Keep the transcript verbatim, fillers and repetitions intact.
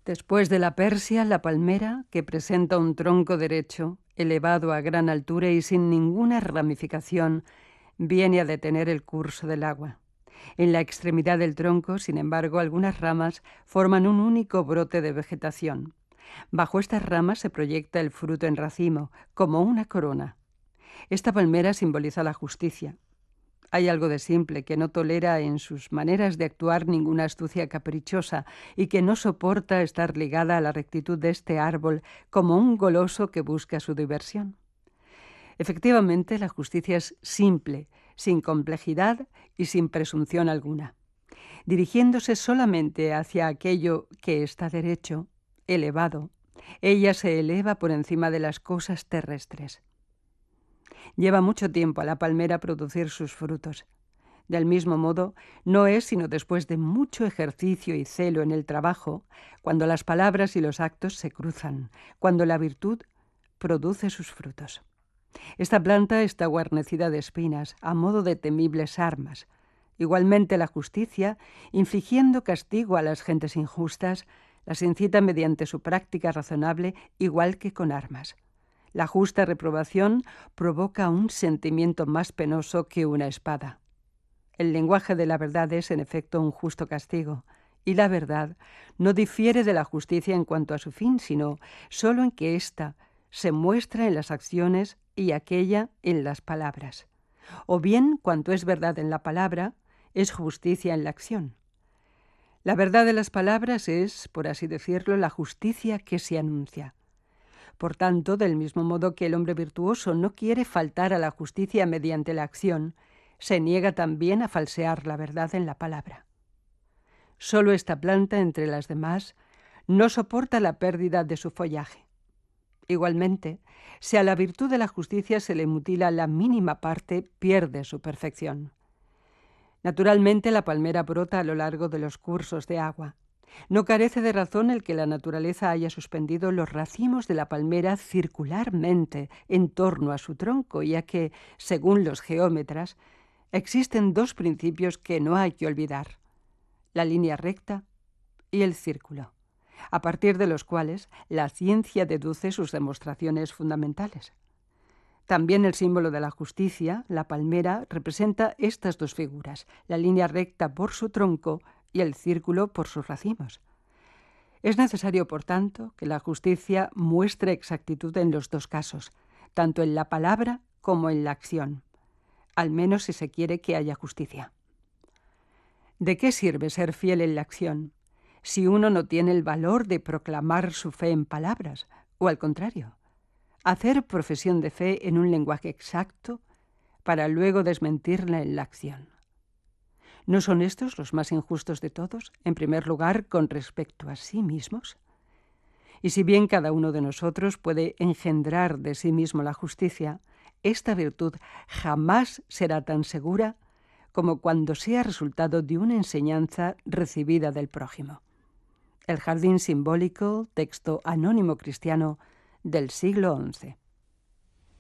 Después de la Persia, la palmera, que presenta un tronco derecho, elevado a gran altura y sin ninguna ramificación, viene a detener el curso del agua. En la extremidad del tronco, sin embargo, algunas ramas forman un único brote de vegetación. Bajo estas ramas se proyecta el fruto en racimo, como una corona. Esta palmera simboliza la justicia. Hay algo de simple, que no tolera en sus maneras de actuar ninguna astucia caprichosa y que no soporta estar ligada a la rectitud de este árbol como un goloso que busca su diversión. Efectivamente, la justicia es simple, sin complejidad y sin presunción alguna. Dirigiéndose solamente hacia aquello que está derecho, elevado, ella se eleva por encima de las cosas terrestres. Lleva mucho tiempo a la palmera producir sus frutos. Del mismo modo, no es sino después de mucho ejercicio y celo en el trabajo, cuando las palabras y los actos se cruzan, cuando la virtud produce sus frutos. Esta planta está guarnecida de espinas, a modo de temibles armas. Igualmente la justicia, infligiendo castigo a las gentes injustas, las incita mediante su práctica razonable, igual que con armas. La justa reprobación provoca un sentimiento más penoso que una espada. El lenguaje de la verdad es, en efecto, un justo castigo, y la verdad no difiere de la justicia en cuanto a su fin, sino solo en que ésta se muestra en las acciones y aquella en las palabras. O bien, cuanto es verdad en la palabra, es justicia en la acción. La verdad de las palabras es, por así decirlo, la justicia que se anuncia. Por tanto, del mismo modo que el hombre virtuoso no quiere faltar a la justicia mediante la acción, se niega también a falsear la verdad en la palabra. Solo esta planta, entre las demás, no soporta la pérdida de su follaje. Igualmente, si a la virtud de la justicia se le mutila la mínima parte, pierde su perfección. Naturalmente, la palmera brota a lo largo de los cursos de agua. No carece de razón el que la naturaleza haya suspendido los racimos de la palmera circularmente en torno a su tronco, ya que, según los geómetras, existen dos principios que no hay que olvidar: la línea recta y el círculo, a partir de los cuales la ciencia deduce sus demostraciones fundamentales. También el símbolo de la justicia, la palmera, representa estas dos figuras, la línea recta por su tronco y el círculo por sus racimos. Es necesario, por tanto, que la justicia muestre exactitud en los dos casos, tanto en la palabra como en la acción, al menos si se quiere que haya justicia. ¿De qué sirve ser fiel en la acción si uno no tiene el valor de proclamar su fe en palabras, o al contrario, hacer profesión de fe en un lenguaje exacto para luego desmentirla en la acción? ¿No son estos los más injustos de todos, en primer lugar con respecto a sí mismos? Y si bien cada uno de nosotros puede engendrar de sí mismo la justicia, esta virtud jamás será tan segura como cuando sea resultado de una enseñanza recibida del prójimo. El jardín simbólico, texto anónimo cristiano del siglo once.